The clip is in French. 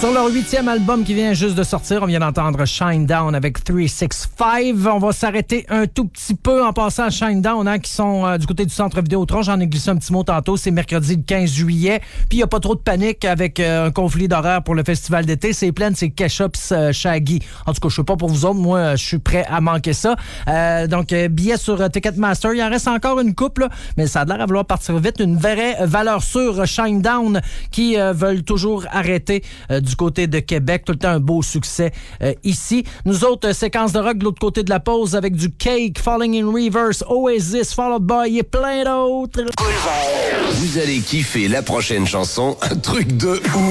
Sur leur 8e album qui vient juste de sortir, on vient d'entendre Shinedown avec 365. On va s'arrêter un tout petit peu en passant à Shinedown, hein, qui sont du côté du Centre Vidéotron. J'en ai glissé un petit mot tantôt. C'est mercredi le 15 juillet. Puis il n'y a pas trop de panique avec un conflit d'horaire pour le festival d'été. C'est plein, c'est Kesha pis Shaggy. En tout cas, je sais pas pour vous autres. Moi, je suis prêt à manquer ça. Donc, billets sur Ticketmaster. Il en reste encore une couple, mais ça a l'air à vouloir partir vite. Une vraie valeur sûre, Shinedown, qui veulent toujours arrêter du côté de Québec. Tout le temps un beau succès ici. Nous autres, séquence de rock de l'autre côté de la pause avec du Cake, Falling in Reverse, Oasis, Fall Out Boy et plein d'autres. Vous allez kiffer la prochaine chanson, un truc de ouf.